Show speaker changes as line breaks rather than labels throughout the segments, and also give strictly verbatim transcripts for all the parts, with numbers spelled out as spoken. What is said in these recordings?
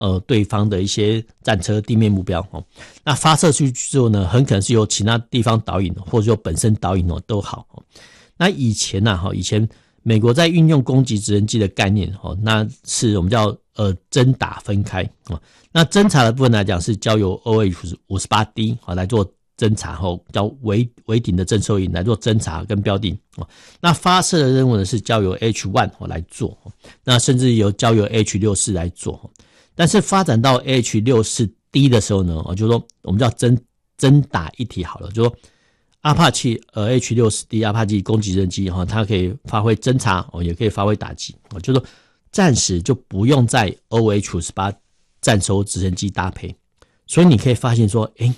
呃对方的一些战车地面目标哦。那发射出去之后呢，很可能是由其他地方导引，或者说本身导引哦都好。那以前呐、啊，以前美国在运用攻击直升机的概念哦，那是我们叫呃侦打分开哦。那侦察的部分来讲是交由 O H 五十八 D 哦来做侦察后，叫围围顶的征收营来做侦察跟标定哦。那发射的任务呢是交由 H 一 哦来做，那甚至由交由 H 六十四 来做。但是发展到 H 六十四 D 的时候呢，哦就是说我们叫侦侦打一体好了，就是说阿帕奇呃 H 六十四 D 阿帕奇攻击直升机哈，它可以发挥侦察哦，也可以发挥打击哦，就是说暂时就不用在 O H 五十八 战收直升机搭配。所以你可以发现说，诶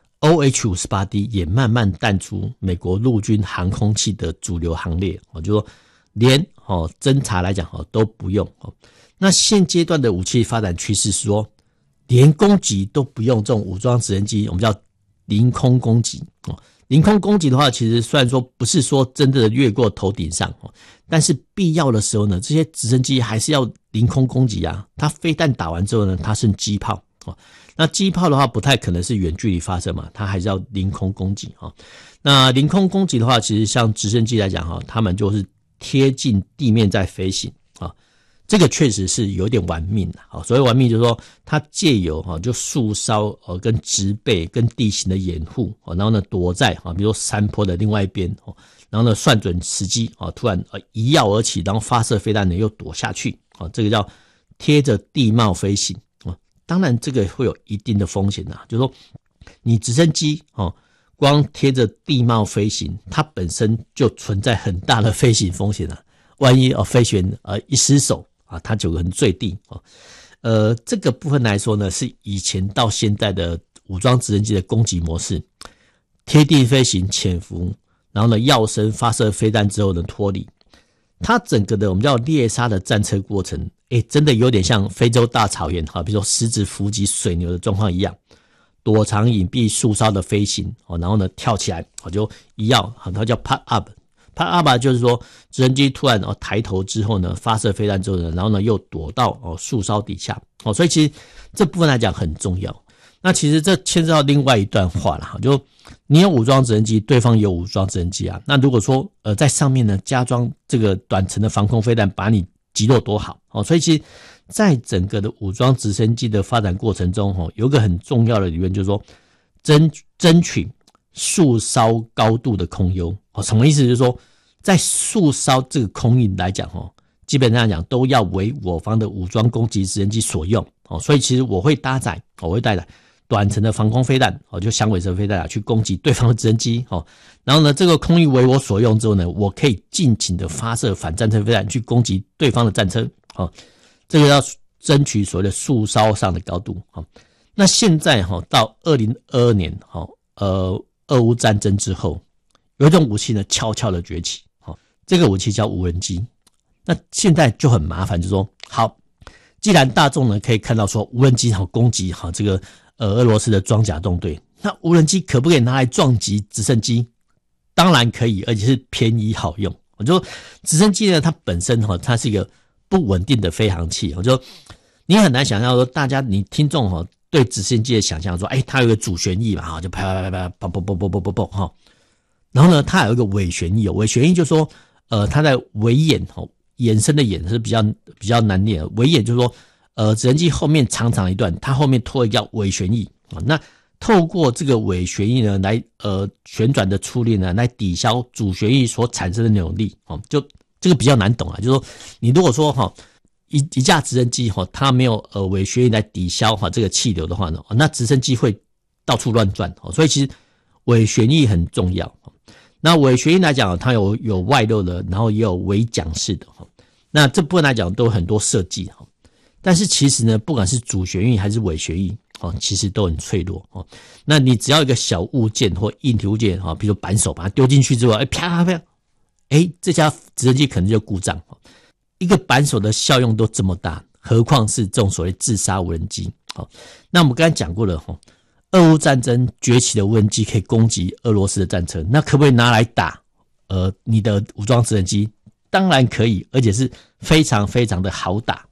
O H 五十八 D 也慢慢淡出美国陆军航空器的主流行列哦，就是说连哦侦察来讲哦都不用哦。那现阶段的武器发展趋势是说，连攻击都不用这种武装直升机，我们叫凌空攻击哦。凌空攻击的话，其实虽然说不是说真的越过头顶上哦，但是必要的时候呢，这些直升机还是要凌空攻击啊。它飞弹打完之后呢，它剩机炮哦。那机炮的话，不太可能是远距离发射嘛，它还是要凌空攻击哦。那凌空攻击的话，其实像直升机来讲哈，他们就是贴近地面在飞行啊。这个确实是有点玩命的，所谓玩命就是说它借由就树梢跟植被跟地形的掩护，然后呢躲在比如说山坡的另外一边，然后呢算准时机突然一跃而起，然后发射飞弹呢又躲下去，这个叫贴着地貌飞行。当然这个会有一定的风险啊，就是说你直升机光贴着地貌飞行，它本身就存在很大的飞行风险啊，万一飞行员一失手啊，它就很坠地哦。呃，这个部分来说呢，是以前到现在的武装直升机的攻击模式，贴地飞行潜伏，然后呢跃升发射飞弹之后呢脱离。它整个的我们叫猎杀的战车过程，诶真的有点像非洲大草原哈，比如说狮子伏击水牛的状况一样，躲藏隐蔽树梢的飞行哦，然后呢跳起来，我就一跃，它叫 pop up。Pop up 就是说直升机突然哦抬头之后呢，发射飞弹之后呢，然后呢又躲到哦树梢底下哦，所以其实这部分来讲很重要。那其实这牵涉到另外一段话啦，就你有武装直升机，对方也有武装直升机啊。那如果说呃在上面呢加装这个短程的防空飞弹，把你击落多好哦。所以其实在整个的武装直升机的发展过程中哦，有一个很重要的理论，就是说争争取树梢高度的空优哦，什么意思？就是说，在树梢这个空域来讲哦，基本上讲都要为我方的武装攻击直升机所用哦，所以其实我会搭载，我会带来短程的防空飞弹哦，就响尾蛇飞弹啊，去攻击对方的直升机哦。然后呢，这个空域为我所用之后呢，我可以尽情的发射反战车飞弹去攻击对方的战车哦。这个要争取所谓的树梢上的高度哦。那现在哈、哦，到二零二二年哈、哦，呃。俄乌战争之后，有一种武器呢悄悄的崛起，哦，这个武器叫无人机。那现在就很麻烦，就是说，好，既然大众呢可以看到说无人机好攻击好这个呃俄罗斯的装甲纵队，那无人机可不可以拿来撞击直升机？当然可以，而且是便宜好用。我就说直升机呢，它本身哈，它是一个不稳定的飞行器，我就你很难想象说，大家你听众哈。对直升机的想象说，哎，它有一个主旋翼嘛，哈，就啪啪啪啪啪啵啵啵啵啵啵哈，然后呢，它有一个尾旋翼，尾旋翼就是说，呃，它在尾眼哈，延伸的眼是比较比较难念的，尾眼就是说，呃，直升机后面长长一段，它后面拖一个叫尾旋翼啊，那透过这个尾旋翼呢，来呃旋转的出力呢，来抵消主旋翼所产生的扭力哦，就这个比较难懂啊，就是说，你如果说哈。一一架直升机哈，它没有呃尾旋翼来抵消哈这个气流的话呢，那直升机会到处乱转哦。所以其实尾旋翼很重要。那尾旋翼来讲，它有有外露的，然后也有尾桨式的哈。那这部分来讲都有很多设计哈。但是其实呢，不管是主旋翼还是尾旋翼哦，其实都很脆弱哦。那你只要一个小物件或硬体物件哈，比如板手把它丢进去之后，哎啪啪啪，哎这架直升机可能就故障。一个扳手的效用都这么大，何况是这种所谓自杀无人机。好，那我们刚才讲过了，俄乌战争崛起的无人机可以攻击俄罗斯的战车，那可不可以拿来打呃你的武装直升机？当然可以，而且是非常非常的好打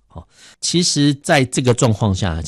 其实在这个状况下，